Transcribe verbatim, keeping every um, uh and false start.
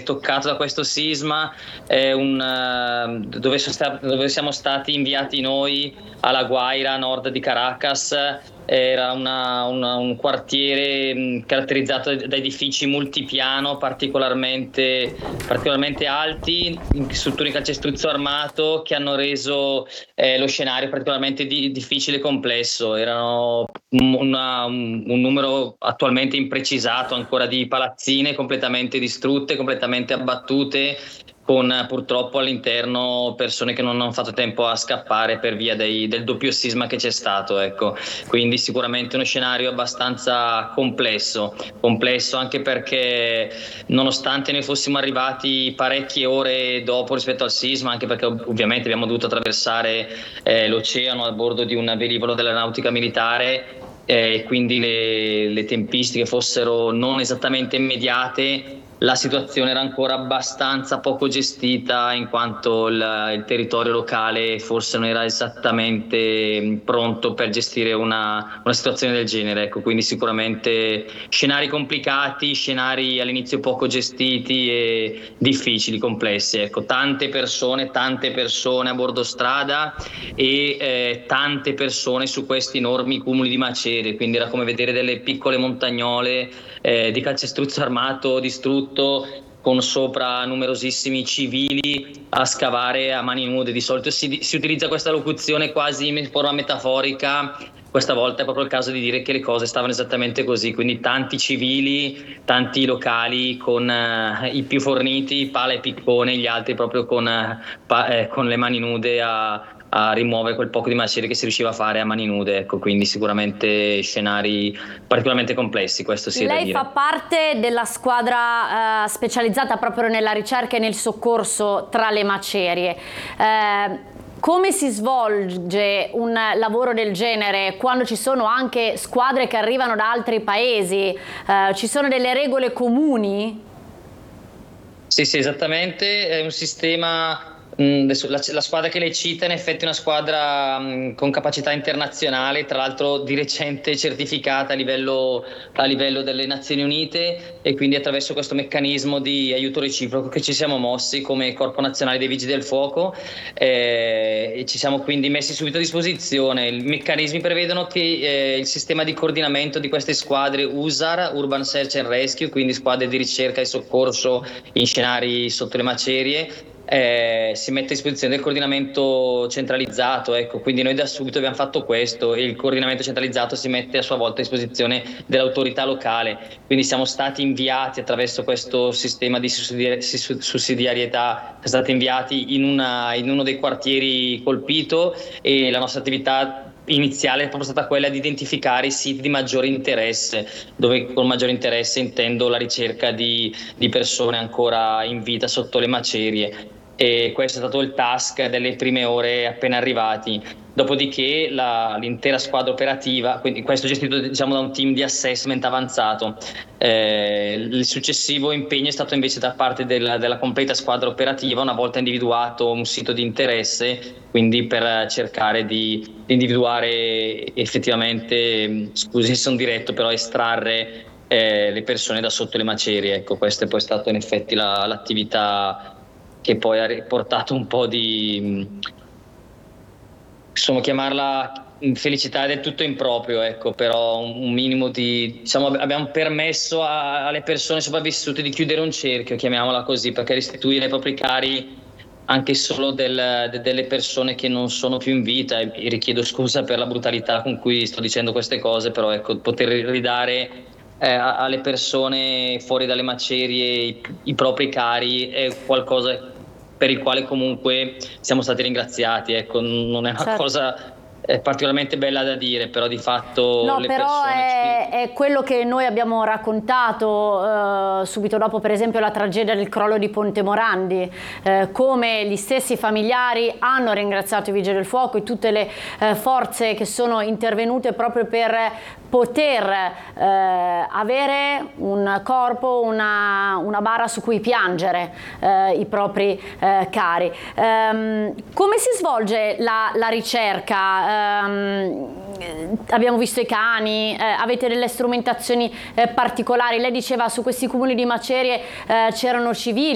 toccato da questo sisma è un, uh, dove, sono sta- dove siamo stati inviati noi a La Guaira, a nord di Caracas. Era una, una, un quartiere mh, caratterizzato da edifici multipiano particolarmente, particolarmente alti, in strutture di calcestruzzo armato, che hanno reso eh, lo scenario particolarmente di, difficile e complesso. Erano una, un, un numero attualmente imprecisato ancora di palazzine completamente distrutte, completamente abbattute, con purtroppo all'interno persone che non hanno fatto tempo a scappare per via dei, del doppio sisma che c'è stato, ecco. Quindi sicuramente uno scenario abbastanza complesso, complesso anche perché nonostante noi fossimo arrivati parecchie ore dopo rispetto al sisma, anche perché ovviamente abbiamo dovuto attraversare eh, l'oceano a bordo di un velivolo dell'aeronautica militare, e eh, quindi le, le tempistiche fossero non esattamente immediate, la situazione era ancora abbastanza poco gestita, in quanto il, il territorio locale forse non era esattamente pronto per gestire una, una situazione del genere, ecco. Quindi sicuramente scenari complicati, scenari all'inizio poco gestiti e difficili, complessi, ecco. Tante persone, tante persone a bordo strada e eh, tante persone su questi enormi cumuli di macerie, quindi era come vedere delle piccole montagnole eh, di calcestruzzo armato distrutto, con sopra numerosissimi civili a scavare a mani nude. Di solito si, si utilizza questa locuzione quasi in forma metaforica, questa volta è proprio il caso di dire che le cose stavano esattamente così, quindi tanti civili, tanti locali con eh, i più forniti, pala e piccone, gli altri proprio con, eh, pa- eh, con le mani nude a a rimuovere quel poco di macerie che si riusciva a fare a mani nude, ecco. Quindi sicuramente scenari particolarmente complessi, questo sì è da dire. Lei fa parte della squadra eh, specializzata proprio nella ricerca e nel soccorso tra le macerie. Eh, come si svolge un lavoro del genere quando ci sono anche squadre che arrivano da altri paesi? Eh, ci sono delle regole comuni? Sì, sì, esattamente, è un sistema. La, la squadra che lei cita in effetti è una squadra mh, con capacità internazionale, tra l'altro di recente certificata a livello, a livello delle Nazioni Unite, e quindi attraverso questo meccanismo di aiuto reciproco che ci siamo mossi come Corpo Nazionale dei Vigili del Fuoco eh, e ci siamo quindi messi subito a disposizione. I meccanismi prevedono che eh, il sistema di coordinamento di queste squadre U S A R, Urban Search and Rescue, quindi squadre di ricerca e soccorso in scenari sotto le macerie, Eh, si mette a disposizione del coordinamento centralizzato, ecco. Quindi noi da subito abbiamo fatto questo e il coordinamento centralizzato si mette a sua volta a disposizione dell'autorità locale, quindi siamo stati inviati attraverso questo sistema di sussidiarietà, siamo stati inviati in, una, in uno dei quartieri colpito, e la nostra attività iniziale è proprio stata quella di identificare i siti di maggiore interesse, dove con maggiore interesse intendo la ricerca di, di persone ancora in vita sotto le macerie. E questo è stato il task delle prime ore appena arrivati. Dopodiché la, l'intera squadra operativa, quindi questo gestito diciamo da un team di assessment avanzato. Eh, il successivo impegno è stato invece da parte della, della completa squadra operativa, una volta individuato un sito di interesse, quindi per cercare di, di individuare effettivamente, scusi se sono diretto, però estrarre eh, le persone da sotto le macerie. Ecco, questa è poi stata in effetti la, l'attività che poi ha portato un po' di, insomma, chiamarla felicità è del tutto improprio, ecco, però un minimo di, diciamo, abbiamo permesso a, alle persone sopravvissute di chiudere un cerchio, chiamiamola così, perché restituire ai propri cari anche solo del, de, delle persone che non sono più in vita, e, e richiedo scusa per la brutalità con cui sto dicendo queste cose, però ecco, poter ridare eh, alle persone fuori dalle macerie i, i propri cari è qualcosa per il quale comunque siamo stati ringraziati, ecco. Non è una certo. cosa è particolarmente bella da dire, però di fatto no, le però persone è, è quello che noi abbiamo raccontato eh, subito dopo, per esempio, la tragedia del crollo di Ponte Morandi, eh, come gli stessi familiari hanno ringraziato i Vigili del Fuoco e tutte le eh, forze che sono intervenute proprio per poter eh, avere un corpo, una, una bara su cui piangere eh, i propri eh, cari. Ehm, come si svolge la, la ricerca? Ehm, abbiamo visto i cani, eh, avete delle strumentazioni eh, particolari? Lei diceva su questi cumuli di macerie eh, c'erano civili.